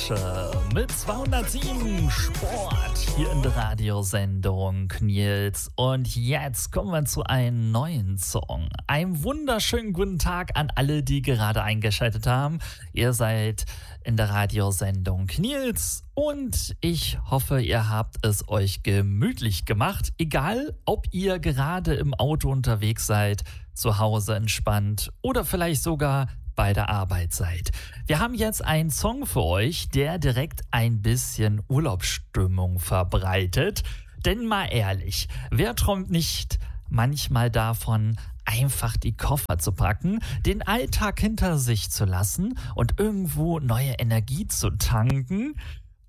Recherche mit 207 Sport hier in der Radiosendung Nils. Und jetzt kommen wir zu einem neuen Song. Einen wunderschönen guten Tag an alle, die gerade eingeschaltet haben. Ihr seid in der Radiosendung Nils und ich hoffe, ihr habt es euch gemütlich gemacht. Egal, ob ihr gerade im Auto unterwegs seid, zu Hause entspannt oder vielleicht sogar bei der Arbeit seid. Wir haben jetzt einen Song für euch, der direkt ein bisschen Urlaubsstimmung verbreitet. Denn mal ehrlich, wer träumt nicht manchmal davon, einfach die Koffer zu packen, den Alltag hinter sich zu lassen und irgendwo neue Energie zu tanken?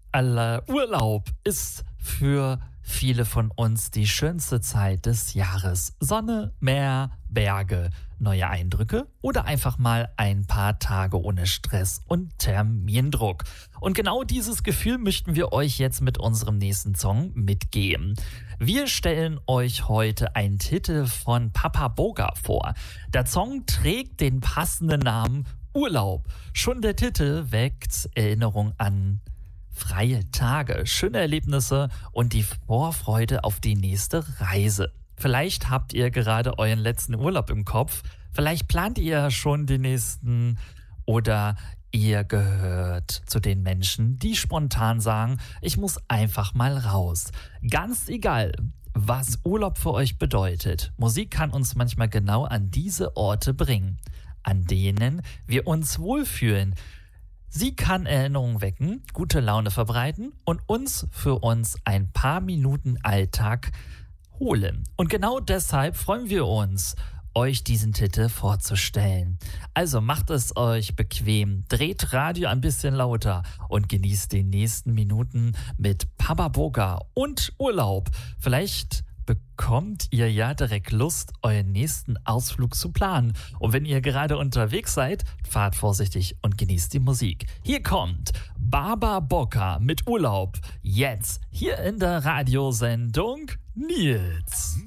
Urlaub ist für viele von uns die schönste Zeit des Jahres. Sonne, Meer, Berge, neue Eindrücke oder einfach mal ein paar Tage ohne Stress und Termindruck. Und genau dieses Gefühl möchten wir euch jetzt mit unserem nächsten Song mitgeben. Wir stellen euch heute einen Titel von Papa Boga vor. Der Song trägt den passenden Namen Urlaub. Schon der Titel weckt Erinnerung an freie Tage, schöne Erlebnisse und die Vorfreude auf die nächste Reise. Vielleicht habt ihr gerade euren letzten Urlaub im Kopf, vielleicht plant ihr schon den nächsten oder ihr gehört zu den Menschen, die spontan sagen, ich muss einfach mal raus. Ganz egal, was Urlaub für euch bedeutet, Musik kann uns manchmal genau an diese Orte bringen, an denen wir uns wohlfühlen. Sie kann Erinnerungen wecken, gute Laune verbreiten und für uns ein paar Minuten Alltag holen. Und genau deshalb freuen wir uns, euch diesen Titel vorzustellen. Also macht es euch bequem, dreht Radio ein bisschen lauter und genießt die nächsten Minuten mit Papa Boga und Urlaub. Vielleicht bekommt ihr ja direkt Lust, euren nächsten Ausflug zu planen. Und wenn ihr gerade unterwegs seid, fahrt vorsichtig und genießt die Musik. Hier kommt Papa Boga mit Urlaub. Jetzt hier in der Radiosendung Nils.